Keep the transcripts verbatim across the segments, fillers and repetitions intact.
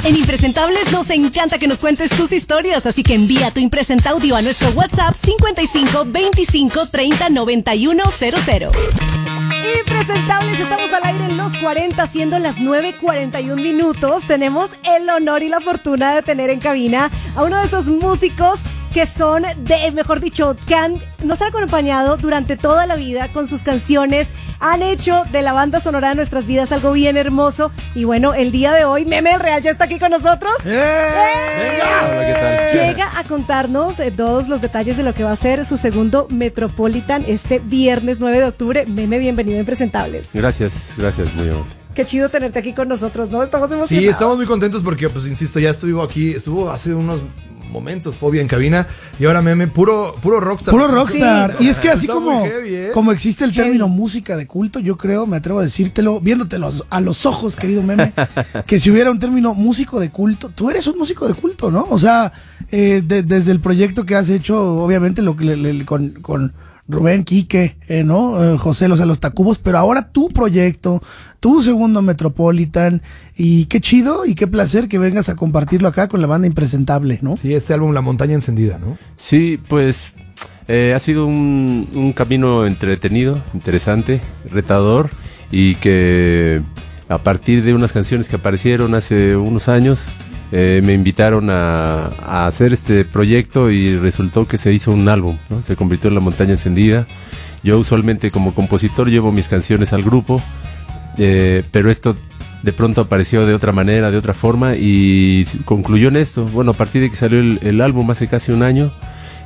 En Impresentables nos encanta que nos cuentes tus historias, así que envía tu Impresenta Audio a nuestro WhatsApp cincuenta y cinco veinticinco treinta noventa y uno cero cero. Impresentables, estamos al aire en los cuarenta, siendo las nueve cuarenta y un minutos. Tenemos el honor y la fortuna de tener en cabina a uno de esos músicos que son, de, mejor dicho, que han, nos han acompañado durante toda la vida con sus canciones, han hecho de la banda sonora de nuestras vidas algo bien hermoso. Y bueno, el día de hoy, Meme el Real ya está aquí con nosotros. ¡Eh! ¡Eh! Hola, ¿qué tal? Llega a contarnos eh, todos los detalles de lo que va a ser su segundo Metropolitan este viernes nueve de octubre. Meme, bienvenido a Impresentables. Gracias, gracias, muy amable. Qué chido tenerte aquí con nosotros, ¿no? Estamos emocionados. Sí, estamos muy contentos porque, pues, insisto, ya estuvo aquí, estuvo hace unos momentos Fobia en cabina y ahora Meme, puro, puro rockstar. Puro rockstar. Sí. Y es que así Está como, heavy, ¿eh? como existe el término heavy. música de culto, yo creo, me atrevo a decírtelo, viéndotelo a los ojos, querido Meme, que si hubiera un término músico de culto, tú eres un músico de culto, ¿no? O sea, eh, de, desde el proyecto que has hecho, obviamente, lo que le, le, con, con Rubén, Quique, eh, ¿no? Eh, José, o sea, los Tacubos, pero ahora tu proyecto, tu segundo Metropolitan, y qué chido y qué placer que vengas a compartirlo acá con la banda Impresentable, ¿no? Sí, este álbum La Montaña Encendida, ¿no? Sí, pues eh, ha sido un, un camino entretenido, interesante, retador, y que a partir de unas canciones que aparecieron hace unos años, Eh, me invitaron a, a hacer este proyecto y resultó que se hizo un álbum, ¿no? Se convirtió en La Montaña Encendida. Yo usualmente como compositor llevo mis canciones al grupo, eh, pero esto de pronto apareció de otra manera, de otra forma, y concluyó en esto. Bueno, a partir de que salió el, el álbum hace casi un año,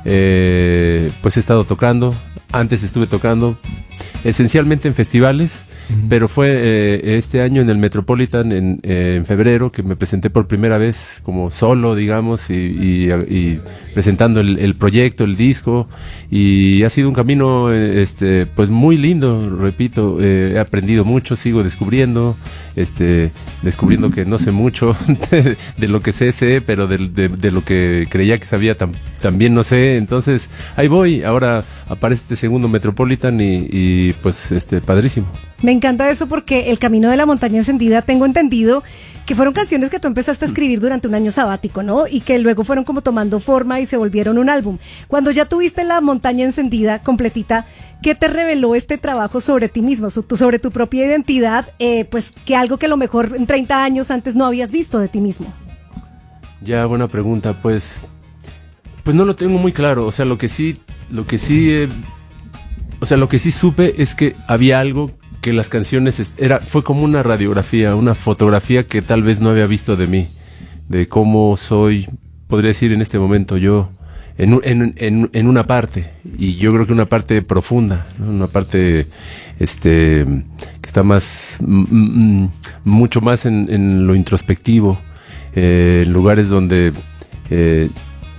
eh, pues he estado tocando. Antes estuve tocando esencialmente en festivales, uh-huh. pero fue eh, este año en el Metropolitan en, eh, en febrero que me presenté por primera vez como solo, digamos, y, y, y presentando el, el proyecto, el disco, y ha sido un camino este pues muy lindo, repito, eh, he aprendido mucho, sigo descubriendo, este descubriendo que no sé mucho de, de lo que sé, sé, pero de, de, de lo que creía que sabía tam, también no sé, entonces ahí voy, ahora aparece este segundo Metropolitan y, y pues este padrísimo. Me encanta eso porque El Camino de la Montaña Encendida, tengo entendido que fueron canciones que tú empezaste a escribir durante un año sabático, ¿no? Y que luego fueron como tomando forma y se volvieron un álbum. Cuando ya tuviste La Montaña Encendida completita, ¿qué te reveló este trabajo sobre ti mismo, sobre tu propia identidad? Eh, pues que algo que a lo mejor en treinta años antes no habías visto de ti mismo. Ya, buena pregunta, pues pues no lo tengo muy claro, o sea, lo que sí lo que sí eh, o sea, lo que sí supe es que había algo que las canciones era fue como una radiografía, una fotografía que tal vez no había visto de mí, de cómo soy, podría decir en este momento yo, en, en, en, en una parte, y yo creo que una parte profunda, ¿no? Una parte este que está más, m- mucho más en, en lo introspectivo, eh, en lugares donde eh,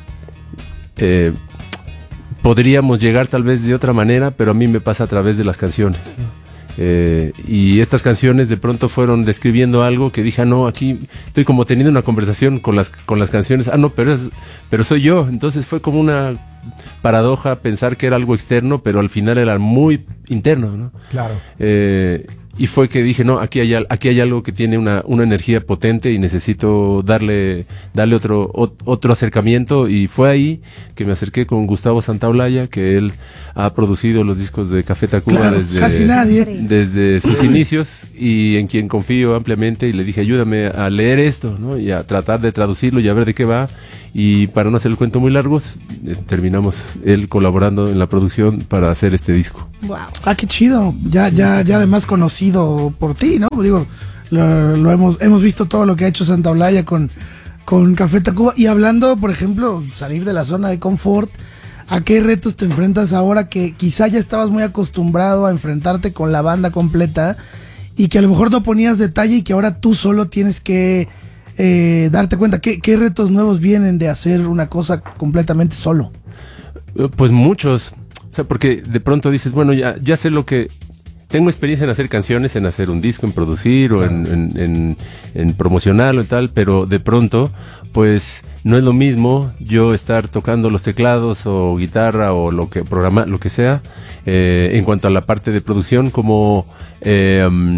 eh, podríamos llegar tal vez de otra manera, pero a mí me pasa a través de las canciones, ¿no? Eh, y estas canciones de pronto fueron describiendo algo que dije, ah, no, aquí estoy como teniendo una conversación con las con las canciones, ah, no, pero, es, pero soy yo, entonces fue como una paradoja pensar que era algo externo, pero al final era muy interno, ¿no? Claro. Eh, y fue que dije, no, aquí hay, aquí hay algo que tiene una, una energía potente y necesito darle, darle otro, otro acercamiento, y fue ahí que me acerqué con Gustavo Santaolalla, que él ha producido los discos de Café Tacuba, claro, desde, casi nadie. desde sus inicios, y en quien confío ampliamente, y le dije, ayúdame a leer esto, ¿no? Y a tratar de traducirlo y a ver de qué va. Y para no hacer el cuento muy largo, eh, terminamos él colaborando en la producción para hacer este disco. Wow. Ah, qué chido. Ya, ya, ya además conocido por ti, ¿no? Digo, lo, lo hemos, hemos visto todo lo que ha hecho Santaolalla con, con Café Tacuba. Y hablando, por ejemplo, salir de la zona de confort, ¿a qué retos te enfrentas ahora que quizá ya estabas muy acostumbrado a enfrentarte con la banda completa y que a lo mejor no ponías detalle y que ahora tú solo tienes que Eh, darte cuenta? ¿Qué, ¿Qué retos nuevos vienen de hacer una cosa completamente solo? Pues muchos, o sea, porque de pronto dices, bueno, ya, ya sé lo que... Tengo experiencia en hacer canciones, en hacer un disco, en producir o en, en, en, en promocionarlo y tal, pero de pronto, pues no es lo mismo yo estar tocando los teclados o guitarra o lo que programa, lo que sea, eh, en cuanto a la parte de producción, como... Eh, um,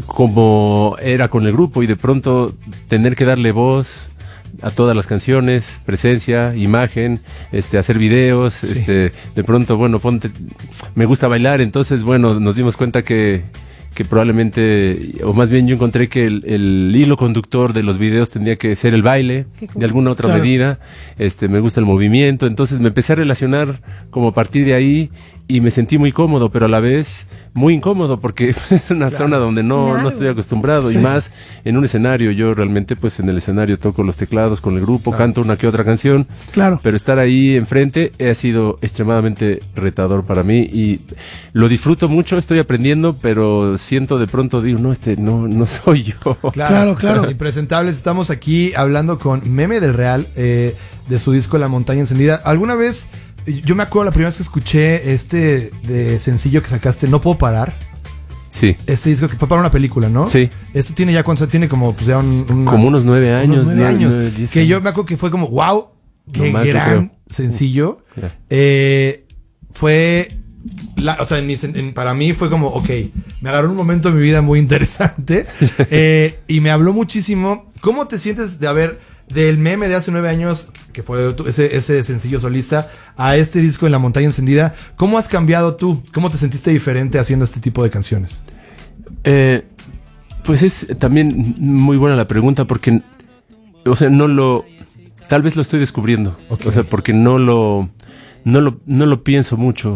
como era con el grupo y de pronto tener que darle voz a todas las canciones, presencia, imagen, este, hacer videos, sí. este, de pronto, bueno, ponte, me gusta bailar, entonces, bueno, nos dimos cuenta que, que probablemente, o más bien yo encontré que el, el hilo conductor de los videos tendría que ser el baile, cool. de alguna otra claro. medida, este, me gusta el movimiento, entonces me empecé a relacionar como a partir de ahí y me sentí muy cómodo, pero a la vez muy incómodo porque es una claro. zona donde no, claro. no estoy acostumbrado sí. y más en un escenario. Yo realmente pues en el escenario toco los teclados con el grupo, claro. canto una que otra canción, claro. pero estar ahí enfrente ha sido extremadamente retador para mí y lo disfruto mucho, estoy aprendiendo, pero siento de pronto, digo, no, este no, no soy yo. Claro, claro. claro. Impresentables, estamos aquí hablando con Meme del Real, eh, de su disco La Montaña Encendida. ¿Alguna vez... Yo me acuerdo la primera vez que escuché este de sencillo que sacaste, No Puedo Parar? Sí. Este disco que fue para una película, ¿no? Sí. Esto tiene ya, ¿cuánto? Tiene como, pues ya un... un como unos nueve años. Unos nueve años. Nueve, diez que años. Yo me acuerdo que fue como, wow, qué no gran sencillo. Yeah. Eh, fue... La, o sea, en mi, en, para mí fue como, ok, me agarró un momento de mi vida muy interesante. eh, y me habló muchísimo. ¿Cómo te sientes de haber... del Meme de hace nueve años, que fue ese, ese sencillo solista, a este disco en La Montaña Encendida? ¿Cómo has cambiado tú? ¿Cómo te sentiste diferente haciendo este tipo de canciones? Eh, pues es también muy buena la pregunta porque, o sea, no lo... Tal vez lo estoy descubriendo. Okay. O sea, porque no lo, no lo, no lo pienso mucho.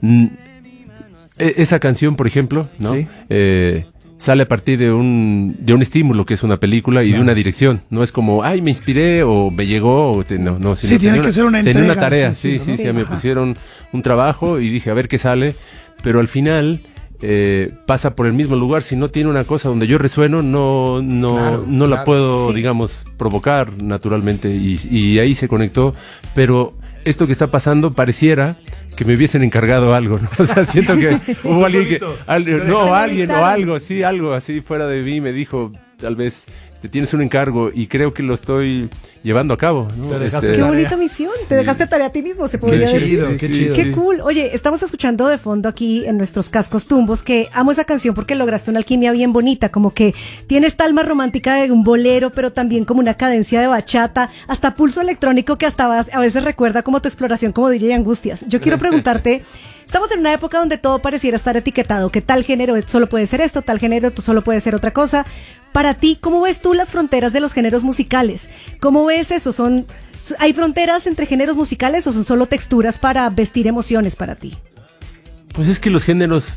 Esa canción, por ejemplo, ¿no? Sí. Eh, sale a partir de un de un estímulo que es una película y claro. de una dirección. No es como, ay, me inspiré o me llegó. O te, no, no, sino sí, tiene que una, ser una entrega. Tenía una tarea, sí, sí, sí, sí, sí me pusieron un trabajo y dije, a ver qué sale. Pero al final eh, pasa por el mismo lugar. Si no tiene una cosa donde yo resueno, no no, claro, no la claro. puedo, sí. digamos, provocar naturalmente. Y, y ahí se conectó. Pero esto que está pasando pareciera que me hubiesen encargado algo, ¿no? O sea, siento que hubo alguien que... Al, no, alguien o algo, sí, algo así fuera de mí me dijo, tal vez... tienes un encargo y creo que lo estoy llevando a cabo, ¿no? Te dejaste este, qué bonita misión, te dejaste tarea a ti mismo, se podría qué decir. Chido, qué chido, qué cool. Oye, estamos escuchando de fondo aquí en nuestros cascos tumbos que amo esa canción porque lograste una alquimia bien bonita, como que tiene esta alma romántica de un bolero, pero también como una cadencia de bachata, hasta pulso electrónico que hasta a veces recuerda como tu exploración como D J Angustias. Yo quiero preguntarte, estamos en una época donde todo pareciera estar etiquetado, que tal género solo puede ser esto, tal género solo puede ser otra cosa. Para ti, ¿cómo ves tú las fronteras de los géneros musicales? ¿Cómo ves eso? ¿Son, ¿Hay fronteras entre géneros musicales o son solo texturas para vestir emociones para ti? Pues es que los géneros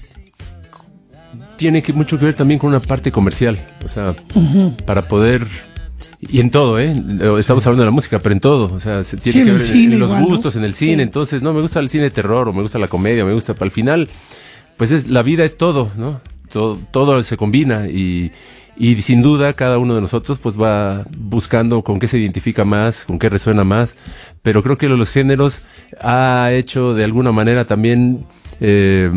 tienen que, mucho que ver también con una parte comercial. O sea, uh-huh. para poder... Y en todo, ¿eh? Estamos sí. hablando de la música, pero en todo. O sea, se tiene sí, que ver en, cine, en los igual, gustos, ¿no? en el cine. Sí. Entonces, no, me gusta el cine de terror o me gusta la comedia, me gusta... Al final, pues es la vida es todo, ¿no? Todo, todo se combina y... Y sin duda cada uno de nosotros pues va buscando con qué se identifica más, con qué resuena más, pero creo que los géneros ha hecho de alguna manera también, eh,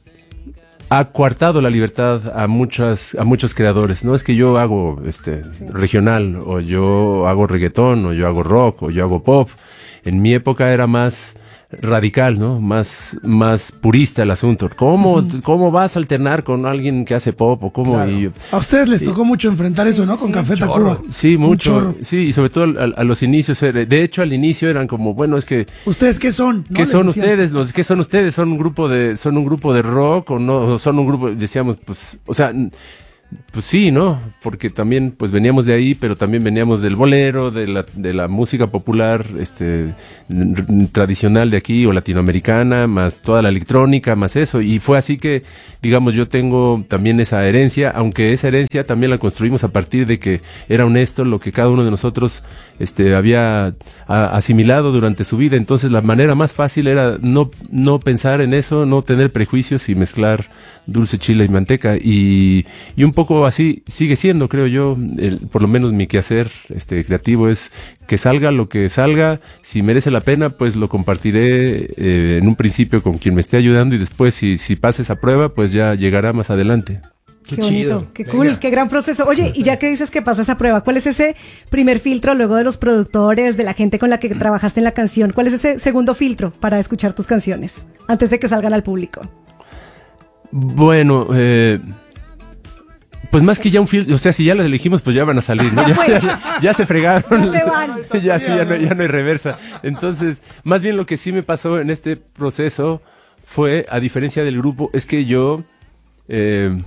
ha coartado la libertad a muchas, a muchos creadores. No es que yo hago este sí. regional, o yo hago reggaetón, o yo hago rock, o yo hago pop. En mi época era más radical, ¿no? Más, más purista el asunto. ¿Cómo, uh-huh. ¿Cómo vas a alternar con alguien que hace pop o cómo? Claro. Y, a ustedes les tocó y, mucho enfrentar sí, eso, ¿no? Sí, con Café Tacuba. Sí, mucho. Sí, y sobre todo a, a los inicios. De hecho, al inicio eran como, bueno, es que... ¿Ustedes qué son? ¿No? ¿Qué son ustedes? Los, ¿Qué son ustedes? ¿Son un grupo de, son un grupo de rock o no? ¿O son un grupo? Decíamos, pues, o sea... Pues sí, ¿no? Porque también pues veníamos de ahí, pero también veníamos del bolero, de la, de la música popular este tradicional de aquí o latinoamericana, más toda la electrónica, más eso. Y fue así que, digamos, yo tengo también esa herencia, aunque esa herencia también la construimos a partir de que era honesto lo que cada uno de nosotros este había a, asimilado durante su vida. Entonces la manera más fácil era no, no pensar en eso, no tener prejuicios y mezclar dulce, chile y manteca. Y, y un poco así sigue siendo, creo yo, el, por lo menos mi quehacer este creativo es que salga lo que salga. Si merece la pena, pues lo compartiré eh, en un principio con quien me esté ayudando y después si, si pasa esa prueba, pues ya llegará más adelante. Qué, qué bonito, chido. Qué cool, Venga. Qué gran proceso. Oye, y ya que dices que pasa esa prueba, ¿cuál es ese primer filtro luego de los productores, de la gente con la que trabajaste en la canción? ¿Cuál es ese segundo filtro para escuchar tus canciones antes de que salgan al público? Bueno, eh... Pues más que ya un filtro, o sea, si ya los elegimos, pues ya van a salir, ¿no? Ya, ya, ya, ya se fregaron. Ya se van. ya, sí, ya, no, ya no hay reversa. Entonces, más bien lo que sí me pasó en este proceso fue, a diferencia del grupo, es que yo eh,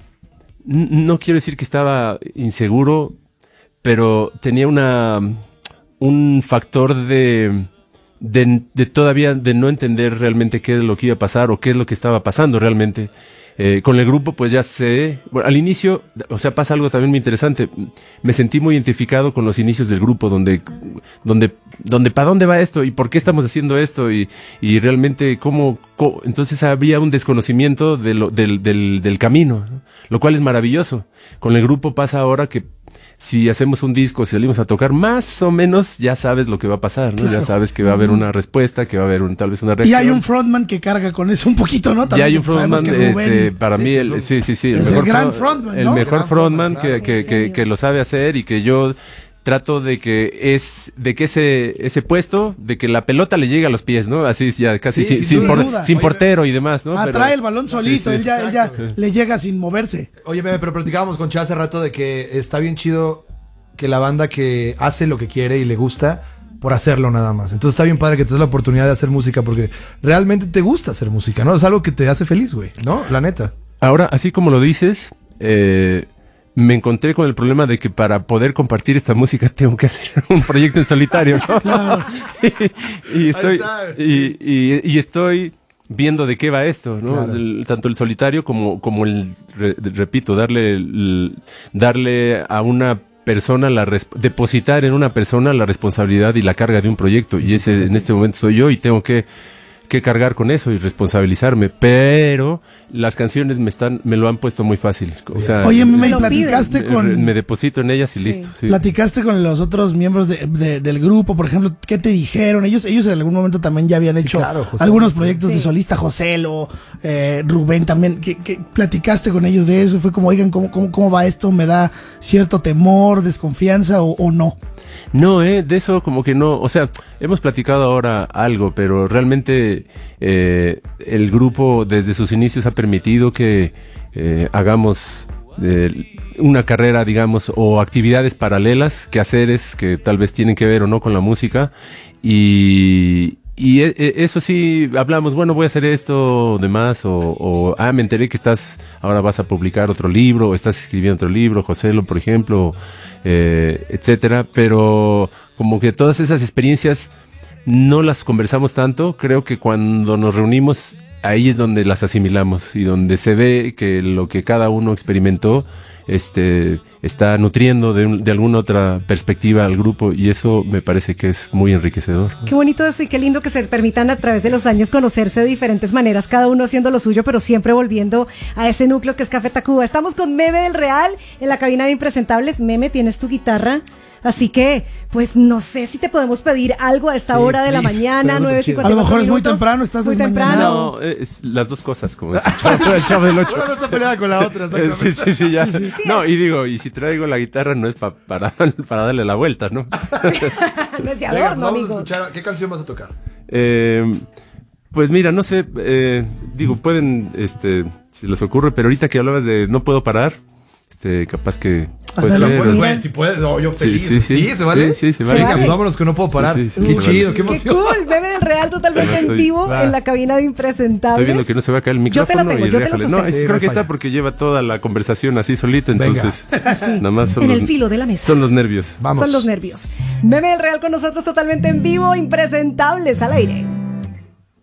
no quiero decir que estaba inseguro, pero tenía una un factor de, de, de todavía de no entender realmente qué es lo que iba a pasar o qué es lo que estaba pasando realmente. Eh, con el grupo, pues ya sé, bueno, al inicio, o sea, pasa algo también muy interesante. Me sentí muy identificado con los inicios del grupo, donde, donde, donde, ¿para dónde va esto? ¿Y por qué estamos haciendo esto? Y, y realmente, ¿cómo, cómo? Entonces había un desconocimiento de lo, del, del, del camino, ¿no? Lo cual es maravilloso. Con el grupo pasa ahora que si hacemos un disco, si salimos a tocar, más o menos ya sabes lo que va a pasar, ¿no? Claro. Ya sabes que va a haber una respuesta, que va a haber un, tal vez una reacción. Y hay un frontman que carga con eso un poquito, ¿no? También ya hay un frontman, este, para sí, mí, el, sí, sí, sí. El es mejor, el gran frontman, ¿no? El mejor gran frontman, frontman que, que, que, que lo sabe hacer y que yo trato de que es, de que ese, ese puesto, de que la pelota le llegue a los pies, ¿no? Así ya casi sí, sin, sin, sin, por, sin Oye, portero y demás, ¿no? Atrae pero, el balón solito, sí, sí, él ya, él ya le llega sin moverse. Oye, bebé, pero platicábamos con Chá hace rato de que está bien chido que la banda que hace lo que quiere y le gusta por hacerlo nada más. Entonces está bien padre que te des la oportunidad de hacer música porque realmente te gusta hacer música, ¿no? Es algo que te hace feliz, güey, ¿no? La neta. Ahora, así como lo dices, eh, me encontré con el problema de que para poder compartir esta música tengo que hacer un proyecto en solitario, ¿no? Claro. y, y estoy y, y, y estoy viendo de qué va esto, ¿no? Claro. El, tanto el solitario como como el re, repito, darle el, darle a una persona la depositar en una persona la responsabilidad y la carga de un proyecto, y ese en este momento soy yo y tengo que que cargar con eso y responsabilizarme, pero las canciones me están me lo han puesto muy fácil, o sea, oye, me, me platicaste me, con me deposito en ellas y sí. listo. Sí. Platicaste con los otros miembros de, de, del grupo, por ejemplo, ¿qué te dijeron? Ellos ellos en algún momento también ya habían hecho sí, claro, José, algunos proyectos sí. de solista, Joselo, eh, Rubén también. ¿Qué, qué platicaste con ellos de eso? Fue como, oigan, ¿cómo, cómo, cómo va esto? ¿Me da cierto temor, desconfianza o, o no? No, eh, de eso como que no, o sea, hemos platicado ahora algo, pero realmente eh, el grupo desde sus inicios ha permitido que eh, hagamos eh, una carrera, digamos, o actividades paralelas, quehaceres que tal vez tienen que ver o no con la música, y... Y eso sí, hablamos, bueno, voy a hacer esto, demás, o, o, ah, me enteré que estás, ahora vas a publicar otro libro, o estás escribiendo otro libro, Joselo, por ejemplo, eh, etcétera, pero como que todas esas experiencias no las conversamos tanto, creo que cuando nos reunimos, ahí es donde las asimilamos, y donde se ve que lo que cada uno experimentó, este, está nutriendo de, un, de alguna otra perspectiva al grupo, y eso me parece que es muy enriquecedor. Qué bonito eso, y qué lindo que se permitan a través de los años conocerse de diferentes maneras, cada uno haciendo lo suyo, pero siempre volviendo a ese núcleo que es Café Tacuba. Estamos con Meme del Real en la cabina de Impresentables. Meme, tienes tu guitarra, así que, pues no sé si te podemos pedir algo a esta sí, hora de please, la mañana, nueve cincuenta y cuatro. A lo mejor minutos. Es muy temprano, estás muy temprano. No, es las dos cosas, como es el chavo, el chavo del ocho. Una no está peleada con la otra, sí, sí, sí, ya. Sí, sí. No, y digo, y si traigo la guitarra no es pa, para, para darle la vuelta, ¿no? No es de adorno, vamos amigo. a escuchar, ¿qué canción vas a tocar? Eh, pues mira, no sé, eh, digo, pueden, este, si les ocurre, pero ahorita que hablabas de No Puedo Parar, este, capaz que... Pues ser, pues, bueno, si puedes, oh, yo feliz. Sí, sí, sí. ¿Sí? ¿Se vale? Sí, sí, se vale. Venga, pues vámonos que no puedo parar. Sí, sí, sí, qué sí, chido, vale. Qué emoción. Qué cool, Meme del Real totalmente estoy, en vivo claro. en la cabina de Impresentables. Estoy viendo que no se va a caer el micrófono. Yo te lo tengo, y yo te lo no, es, sí, creo que falla. está porque lleva toda la conversación así solito, entonces sí. nada más son en los, el filo de la mesa. Son los nervios. Vamos. Son los nervios. Meme del Real con nosotros totalmente en vivo, Impresentables al aire.